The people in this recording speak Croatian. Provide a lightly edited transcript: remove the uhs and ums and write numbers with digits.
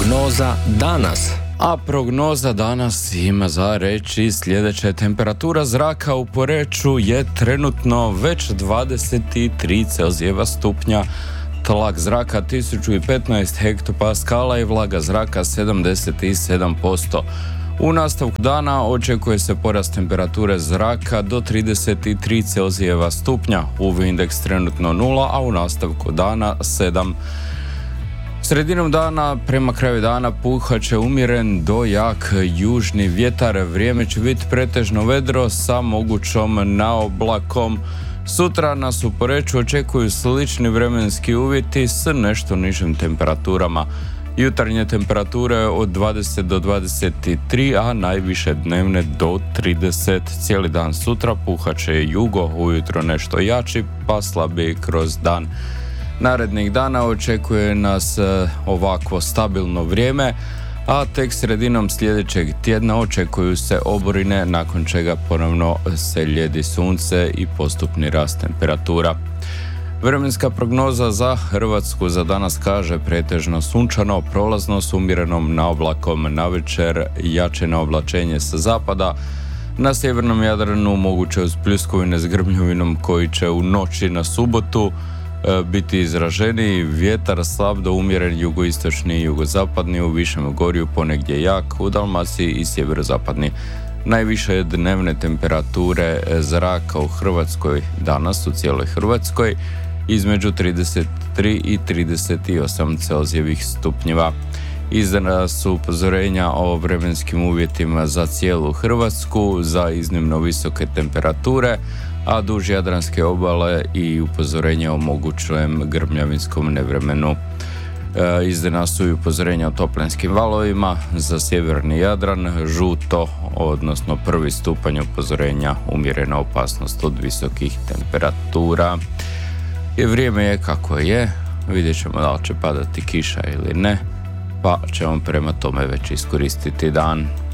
Prognoza danas. A prognoza danas ima za reći sljedeće. Temperatura zraka u Poreču je trenutno već 23 Celzijeva stupnja, tlak zraka 1015 hektopaskala i vlaga zraka 77%. U nastavku dana očekuje se porast temperature zraka do 33 Celzijeva stupnja, UV indeks trenutno 0, a u nastavku dana 7. Sredinom dana prema kraju dana puhat će umjeren do jak južni vjetar, vrijeme će biti pretežno vedro sa mogućom naoblakom. Sutra nas u Poreču očekuju slični vremenski uvjeti s nešto nižim temperaturama. Jutarnje temperature od 20 do 23, a najviše dnevne do 30. Cijeli dan sutra puhat će jugo, ujutro nešto jači, pa slabiji kroz dan. Narednih dana očekuje nas ovakvo stabilno vrijeme, a tek sredinom sljedećeg tjedna očekuju se oborine, nakon čega ponovno se ljedi sunce i postupni rast temperatura. Vremenska prognoza za Hrvatsku za danas kaže pretežno sunčano, prolazno s umjerenom naoblakom, navečer jače naoblačenje sa zapada. Na sjevernom Jadranu moguće uz pljuskovine s grmljovinom koji će u noći na subotu biti izraženiji, vjetar slab do umjeren jugoistočni i jugozapadni, u višem gorju ponegdje jak, u Dalmaciji i sjeverozapadni. Najviše dnevne temperature zraka u Hrvatskoj danas u cijeloj Hrvatskoj između 33 i 38 Celzijevih stupnjeva. Izdana su upozorenja o vremenskim uvjetima za cijelu Hrvatsku za iznimno visoke temperature, a duž Jadranske obale i upozorenja o mogućem grmljavinskom nevremenu. Izdana su i upozorenja o toplinskim valovima za sjeverni Jadran, žuto, odnosno prvi stupanj upozorenja umjerena opasnost od visokih temperatura. I vrijeme je kako je, vidjet ćemo da li će padati kiša ili ne, pa ćemo prema tome već iskoristiti dan.